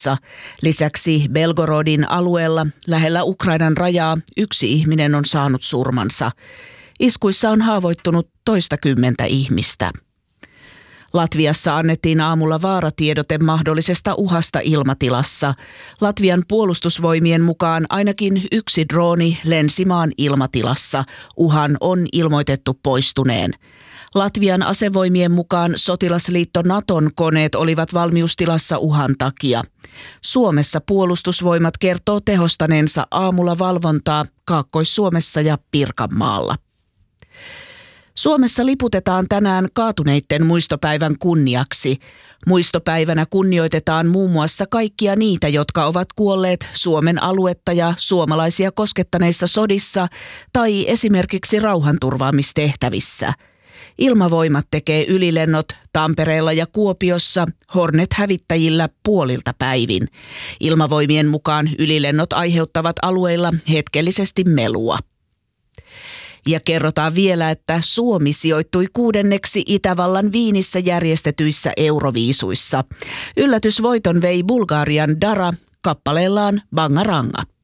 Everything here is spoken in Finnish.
Lisäksi Belgorodin alueella lähellä Ukrainan rajaa 1 ihminen on saanut surmansa. Iskuissa on haavoittunut toistakymmentä ihmistä. Latviassa annettiin aamulla vaaratiedote mahdollisesta uhasta ilmatilassa. Latvian puolustusvoimien mukaan ainakin 1 drooni lensi maan ilmatilassa. Uhan on ilmoitettu poistuneen. Latvian asevoimien mukaan sotilasliitto Naton koneet olivat valmiustilassa uhan takia. Suomessa puolustusvoimat kertoo tehostaneensa aamulla valvontaa Kaakkois-Suomessa ja Pirkanmaalla. Suomessa liputetaan tänään kaatuneitten muistopäivän kunniaksi. Muistopäivänä kunnioitetaan muun muassa kaikkia niitä, jotka ovat kuolleet Suomen aluetta ja suomalaisia koskettaneissa sodissa tai esimerkiksi rauhanturvaamistehtävissä. Ilmavoimat tekee ylilennot Tampereella ja Kuopiossa Hornet-hävittäjillä puolilta päivin. Ilmavoimien mukaan ylilennot aiheuttavat alueilla hetkellisesti melua. Ja kerrotaan vielä, että Suomi sijoittui 6. Itävallan Viinissä järjestetyissä Euroviisuissa. Yllätysvoiton vei Bulgarian Dara kappaleellaan Bangaranga.